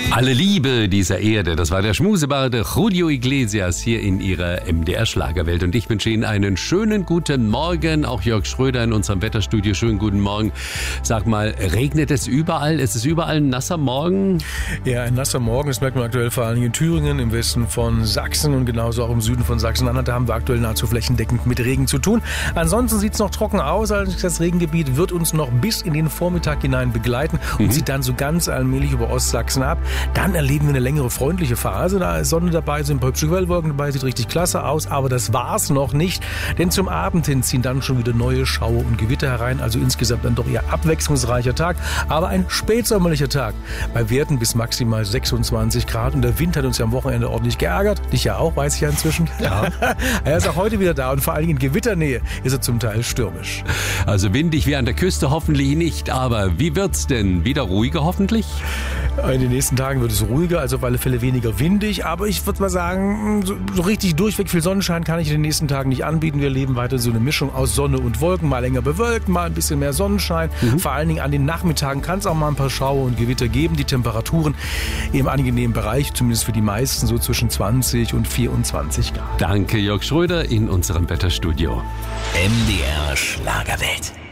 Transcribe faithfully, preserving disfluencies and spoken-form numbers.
Alle Liebe dieser Erde, das war der schmusebarde Julio Iglesias hier in ihrer M D R-Schlagerwelt. Und ich wünsche Ihnen einen schönen guten Morgen. Auch Jörg Schröder in unserem Wetterstudio. Schönen guten Morgen. Sag mal, regnet es überall? Ist es überall ein nasser Morgen? Ja, ein nasser Morgen. Das merkt man aktuell vor allem in Thüringen, im Westen von Sachsen und genauso auch im Süden von Sachsen-Anhalt. Da haben wir aktuell nahezu flächendeckend mit Regen zu tun. Ansonsten sieht es noch trocken aus. Also das Regengebiet wird uns noch bis in den Vormittag hinein begleiten und mhm. zieht dann so ganz allmählich über Ostsachsen ab. Dann erleben wir eine längere freundliche Phase. Da ist Sonne dabei, sind ein paar hübsche Quellwolken dabei, sieht richtig klasse aus. Aber das war's noch nicht, denn zum Abend hin ziehen dann schon wieder neue Schauer und Gewitter herein. Also insgesamt dann doch eher abwechslungsreicher Tag, aber ein spätsommerlicher Tag. Bei Werten bis maximal sechsundzwanzig Grad. Und der Wind hat uns ja am Wochenende ordentlich geärgert. Dich ja auch, weiß ich ja inzwischen. Ja. Er ist auch heute wieder da und vor allen Dingen in Gewitternähe ist er zum Teil stürmisch. Also windig wie an der Küste hoffentlich nicht. Aber wie wird's denn? Wieder ruhiger hoffentlich? In den nächsten Tagen wird es ruhiger, also auf alle Fälle weniger windig. Aber ich würde mal sagen, so, so richtig durchweg viel Sonnenschein kann ich in den nächsten Tagen nicht anbieten. Wir erleben weiter so eine Mischung aus Sonne und Wolken. Mal länger bewölkt, mal ein bisschen mehr Sonnenschein. Mhm. Vor allen Dingen an den Nachmittagen kann es auch mal ein paar Schauer und Gewitter geben. Die Temperaturen im angenehmen Bereich, zumindest für die meisten, so zwischen zwanzig und vierundzwanzig Grad. Danke, Jörg Schröder in unserem Wetterstudio. M D R Schlagerwelt.